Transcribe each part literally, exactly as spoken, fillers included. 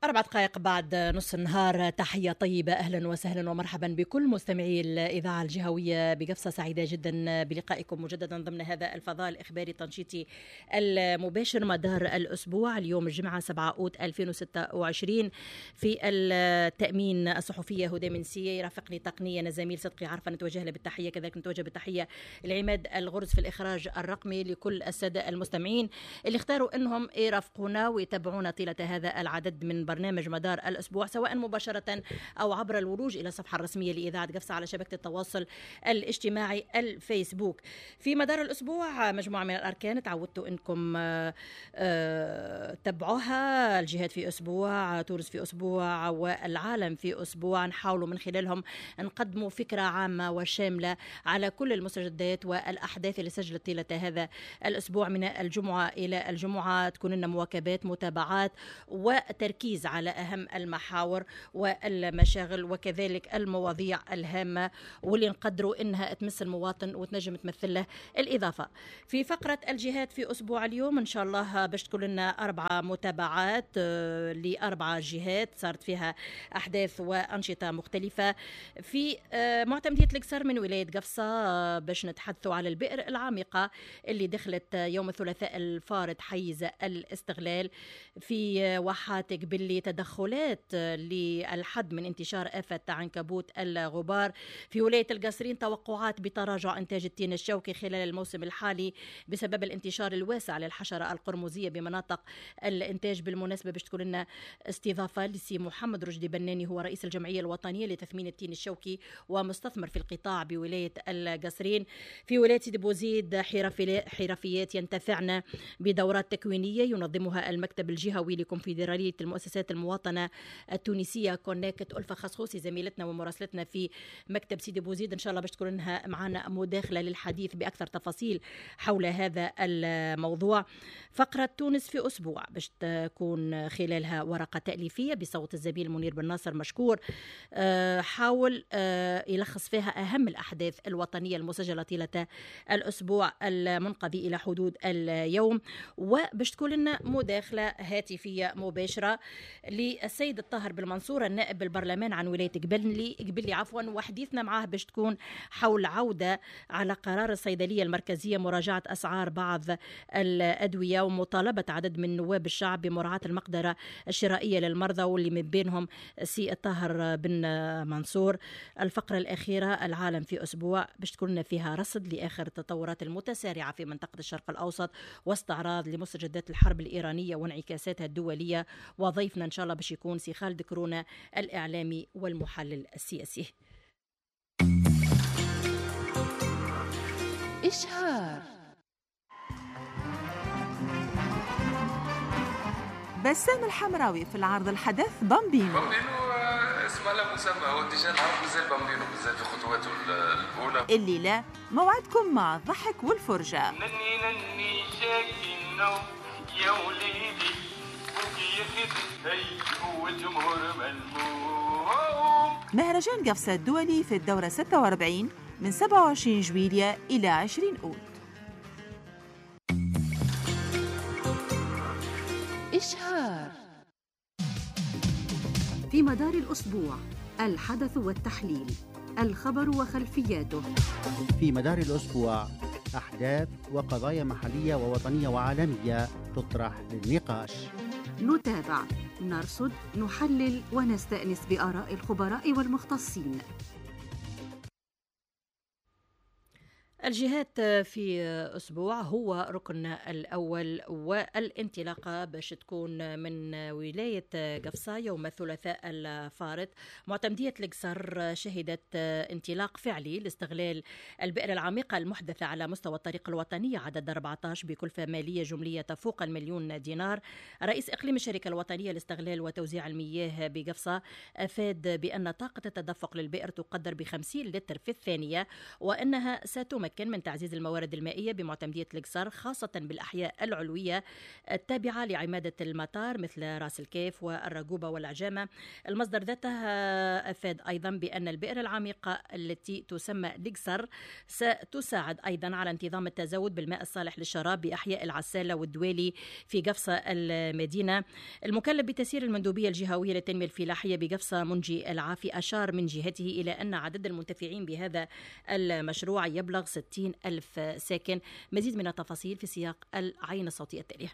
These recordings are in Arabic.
أربع دقائق بعد نص النهار. تحية طيبة، أهلا وسهلا ومرحبا بكل مستمعي الإذاعة الجهوية بقفصة. سعيدة جدا بلقائكم مجددا ضمن هذا الفضاء الإخباري التنشيطي المباشر مدار الأسبوع. اليوم الجمعة سبعة أوت ألفين وستة وعشرين. في التأمين الصحفية هدى منسية، يرافقني تقنيا الزميل صدقي عرفة. نتوجه له بالتحية، كذلك نتوجه بالتحية لعماد الغرز في الإخراج الرقمي. لكل السادة المستمعين اللي اختاروا أنهم يرافقونا ويتابعونا طيلة هذا العدد من برنامج مدار الأسبوع، سواء مباشرة أو عبر الولوج إلى الصفحة الرسمية لإذاعة قفصة على شبكة التواصل الاجتماعي الفيسبوك. في مدار الأسبوع مجموعة من الأركان تعودتوا أنكم تتبعوها. الجهاد في أسبوع، تونس في أسبوع، والعالم في أسبوع. نحاولوا من خلالهم نقدموا فكرة عامة وشاملة على كل المستجدات والأحداث اللي سجلت طيلة هذا الأسبوع من الجمعة إلى الجمعة. تكون لنا مواكبات، متابعات، وتركيز على أهم المحاور والمشاغل وكذلك المواضيع الهامة واللي نقدروا إنها تمس المواطن وتنجم تمثل له الإضافة. في فقرة الجهاد في أسبوع اليوم إن شاء الله باش تكون لنا أربع متابعات لأربع جهات صارت فيها أحداث وأنشطة مختلفة. في معتمدية القصر من ولاية قفصة باش نتحدثوا على البئر العميقة اللي دخلت يوم الثلاثاء الفارط حيز الاستغلال في واحات قبلي. تدخلات للحد من انتشار آفة عنكبوت الغبار في ولاية القصرين. توقعات بتراجع إنتاج التين الشوكي خلال الموسم الحالي بسبب الانتشار الواسع للحشرة القرمزية بمناطق الإنتاج. بالمناسبة باش تكون لنا استضافة لسي محمد رشدي بناني، هو رئيس الجمعية الوطنية لتثمين التين الشوكي ومستثمر في القطاع بولاية القصرين. في ولاية سيدي بوزيد حرفيات ينتفعن بدورات تكوينية ينظمها المكتب الجهوي لكونفدرالية المؤسسات المواطنة التونسية كونكت. ألفة خصوصي زميلتنا ومراسلتنا في مكتب سيدي بوزيد إن شاء الله باش تكون لها معنا مداخلة للحديث بأكثر تفاصيل حول هذا الموضوع. فقرة تونس في أسبوع باش تكون خلالها ورقة تأليفية بصوت الزميل منير بن ناصر مشكور، حاول يلخص فيها أهم الأحداث الوطنية المسجلة طيلة الأسبوع المنقضي إلى حدود اليوم. وباش تكون لنا مداخلة هاتفية مباشرة للسيد الطاهر بالمنصور النائب بالبرلمان عن ولاية قبلي قبلي عفوا، وحديثنا معه باش تكون حول عودة على قرار الصيدلية المركزية مراجعة أسعار بعض الأدوية ومطالبة عدد من نواب الشعب بمراعاة المقدرة الشرائية للمرضى واللي من بينهم سي الطاهر بن منصور. الفقرة الأخيرة العالم في أسبوع باش تكون فيها رصد لآخر التطورات المتسارعة في منطقة الشرق الأوسط واستعراض لمستجدات الحرب الإيرانية وانعكاساتها الدولية. وضيفنا إن شاء الله باش يكون سي خالد كورونا الإعلامي والمحلل السياسي. إشهار بسام الحمراوي في العرض الحدث بامبينو. بامبينو اسم له مسمى، هو اتجاه العرض مازال بامبينو مازال في خطواته الأولى. الليلة موعدكم مع الضحك والفرجة. نني نني شاكي النوم يا وليدي هو الجمهور ملموم. مهرجان قفصة الدولي في الدورة ستة وأربعين من سبعة وعشرين جويلية إلى عشرين أوت. إشهار في مدار الأسبوع الحدث والتحليل، الخبر وخلفياته. في مدار الأسبوع أحداث وقضايا محلية ووطنية وعالمية تطرح للنقاش. نتابع، نرصد، نحلل ونستأنس بآراء الخبراء والمختصين. الجهات في أسبوع هو ركن الأول، والانطلاقة باش تكون من ولاية قفصة يوم الثلاثاء الفارط. معتمدية القصر شهدت انطلاق فعلي لاستغلال البئر العميقة المحدثة على مستوى الطريق الوطني عدد أربعة عشر بكلفة مالية جملية تفوق المليون دينار. رئيس إقليم الشركة الوطنية لاستغلال وتوزيع المياه بقفصة أفاد بأن طاقة التدفق للبئر تقدر بخمسين لتر في الثانية، وأنها ستمكن تتمكن من تعزيز الموارد المائية بمعتمدية القصر خاصة بالأحياء العلوية التابعة لعمادة المطار مثل راس الكيف والرقوبة والعجامة. المصدر ذاته أفاد أيضا بأن البئر العميقة التي تسمى القصر ستساعد أيضا على انتظام التزود بالماء الصالح للشراب بأحياء العسالة والدوالي في قفصة المدينة. المكلف بتسيير المندوبية الجهوية للتنمية الفلاحية بقفصة منجي العافي أشار من جهته إلى أن عدد المنتفعين بهذا المشروع يبلغ ستين ألف ساكن. مزيد من التفاصيل في سياق العين الصوتية التالية.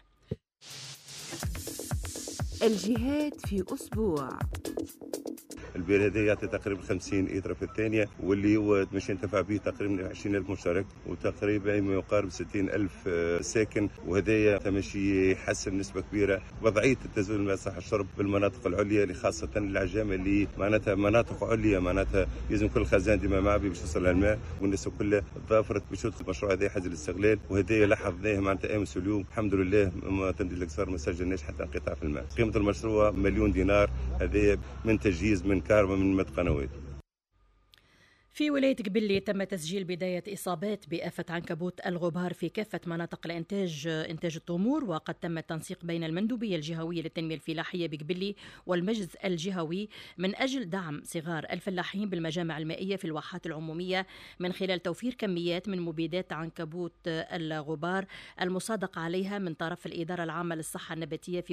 الجهات في أسبوع. البير هذا يعطي تقريبا خمسين إيتر في الثانية، واللي هو مش ينتفع به تقريبا عشرين ألف مشترك، وتقريبا ما يقارب ستين ألف ساكن، وهذايا تمشي يحسن نسبة كبيرة وضعية التزويد الماء صح الشرب بالمناطق العليا اللي خاصة العجامة اللي معناتها مناطق عليا، معناتها لازم كل خزان ديما معبي باش تصل الماء، والناس كلها تضافرت باش تدخل المشروع هذا يحز الاستغلال، وهذايا لاحظناه معناتها امس اليوم الحمد لله ما تندي القصر ما سجلناش حتى انقطاع في الماء. قيمة المشروع مليون دينار، هذايا من تجهيز من كهرباء من مد قنوات. في ولاية قبلي تم تسجيل بداية إصابات بآفة عنكبوت الغبار في كافة مناطق الإنتاج إنتاج التمور، وقد تم التنسيق بين المندوبية الجهوية للتنمية الفلاحية بقبلي والمجلس الجهوي من أجل دعم صغار الفلاحين بالمجامع المائية في الواحات العمومية من خلال توفير كميات من مبيدات عنكبوت الغبار المصادق عليها من طرف الإدارة العامة للصحة النباتية في